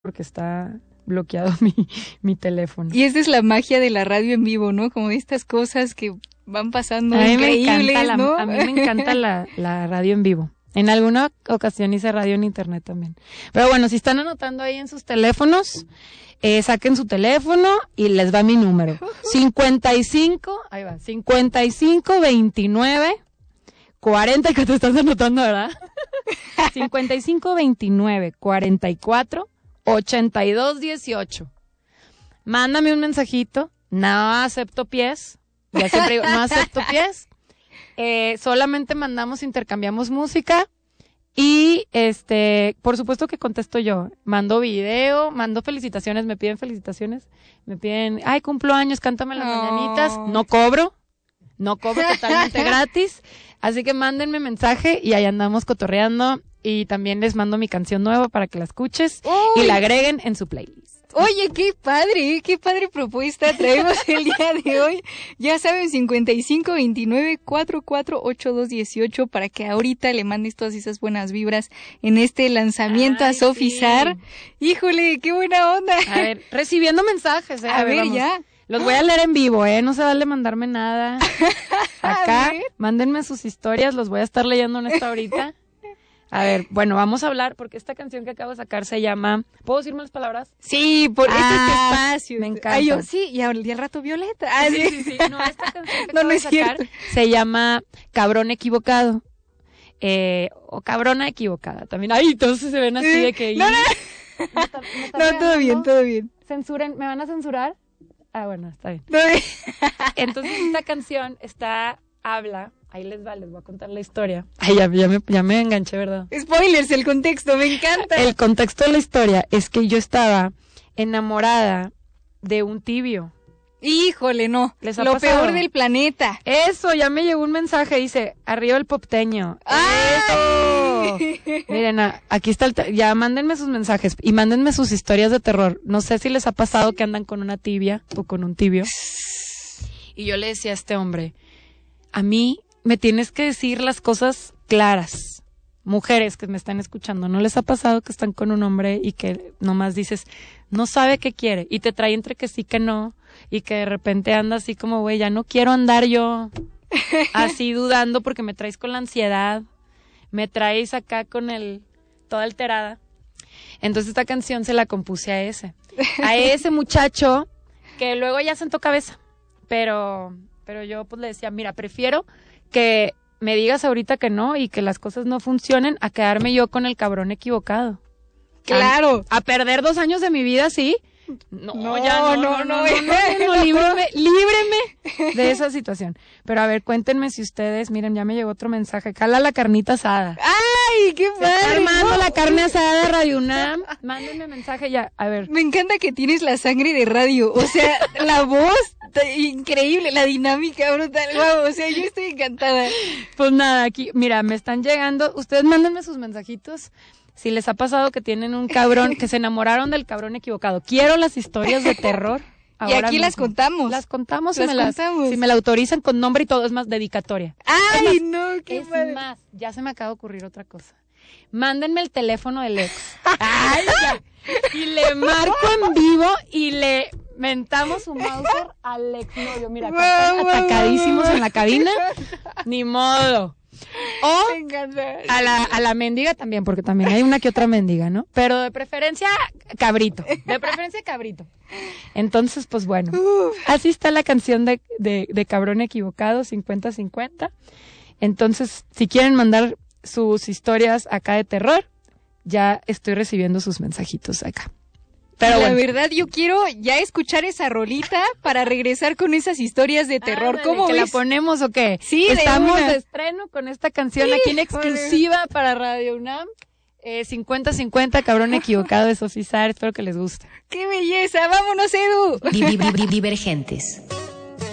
porque está bloqueado mi teléfono. Y esa es la magia de la radio en vivo, ¿no? Como de estas cosas que van pasando increíbles, ¿no? A mí me encanta la radio en vivo. En alguna ocasión hice radio en internet también. Pero bueno, si están anotando ahí en sus teléfonos, saquen su teléfono y les va mi número. 55 29 40, que te estás anotando, ¿verdad? 55 29 44 82 18. Mándame un mensajito. No acepto pies. Ya siempre digo, no acepto pies. Solamente intercambiamos música y por supuesto que contesto yo. Mando video, mando felicitaciones, me piden felicitaciones, me piden, ay, cumplo años, cántame las mañanitas. No cobro totalmente gratis. Así que mándenme mensaje y ahí andamos cotorreando. Y también les mando mi canción nueva para que la escuches y la agreguen en su playlist. Oye, qué padre propuesta traemos el día de hoy. Ya saben, 55 29 44 82 18 para que ahorita le mandes todas esas buenas vibras en este lanzamiento a Sofi Sar. Híjole, qué buena onda. A ver, recibiendo mensajes. A ver, vamos. Ya. Los voy a leer en vivo, no se vale mandarme nada. Acá, mándenme sus historias, los voy a estar leyendo en esta ahorita. A ver, bueno, vamos a hablar, porque esta canción que acabo de sacar se llama... ¿Puedo decirme las palabras? Sí, por este espacio. Me encanta. Ay, sí, y al rato Violeta. Sí. No, esta canción que acabo de sacar se llama Cabrón Equivocado. O Cabrona Equivocada también. Ay, entonces se ven así de que... No, todo bien. ¿Censuren? ¿Me van a censurar? Ah, bueno, está bien. Entonces esta canción habla... Ahí les voy a contar la historia. Ay, ya me enganché, ¿verdad? Spoilers, el contexto, me encanta. El contexto de la historia es que yo estaba enamorada de un tibio. Híjole, no. Lo peor del planeta. Eso, ya me llegó un mensaje, dice, arriba el popteño. ¡Eso! Miren, aquí está ya mándenme sus mensajes y mándenme sus historias de terror. No sé si les ha pasado que andan con una tibia o con un tibio. Y yo le decía a este hombre, a mí me tienes que decir las cosas claras. Mujeres que me están escuchando, ¿no les ha pasado que están con un hombre y que nomás dices, no sabe qué quiere? Y te trae entre que sí que no, y que de repente anda así como, güey, ya no quiero andar yo así dudando porque me traes con la ansiedad, me traes acá con toda alterada. Entonces esta canción se la compuse a ese muchacho que luego ya sentó cabeza, pero yo pues le decía, mira, prefiero que me digas ahorita que no y que las cosas no funcionen a quedarme yo con el cabrón equivocado. Claro. A perder 2 años de mi vida, ¿sí? No, líbreme de esa situación. Pero a ver, cuéntenme si ustedes, miren, ya me llegó otro mensaje. Cala la carnita asada. ¡Ay, qué padre! Está armando la carne asada de Radio UNAM. Mándenme mensaje ya, a ver. Me encanta que tienes la sangre de radio, o sea, la voz increíble, la dinámica brutal, wow, o sea, yo estoy encantada. Pues nada, aquí, mira, me están llegando, ustedes mándenme sus mensajitos. Si les ha pasado que tienen un cabrón, que se enamoraron del cabrón equivocado. Quiero las historias de terror. Y aquí mismo las contamos. Las contamos si me la autorizan con nombre y todo, es más, dedicatoria. ¡Ay, no! ¡Qué padre! Es más, ya se me acaba de ocurrir otra cosa. Mándenme el teléfono del ex. ¡Ay, ya! Y le marco en vivo y le mentamos un Mauser al exnovio. Mira, acá están atacadísimos en la cabina. Ni modo. O a la mendiga también, porque también hay una que otra mendiga, ¿no? Pero de preferencia cabrito. Entonces, pues bueno, así está la canción de Cabrón Equivocado, 50-50. Entonces, si quieren mandar sus historias acá de terror, ya estoy recibiendo sus mensajitos acá. Pero la verdad, yo quiero ya escuchar esa rolita para regresar con esas historias de terror. ¿Cómo ves? ¿La ponemos o qué? Sí, estamos de estreno con esta canción aquí en exclusiva para Radio UNAM. 50-50, Cabrón Equivocado de Sofi Sar. Espero que les guste. ¡Qué belleza! ¡Vámonos, Edu! Divergentes.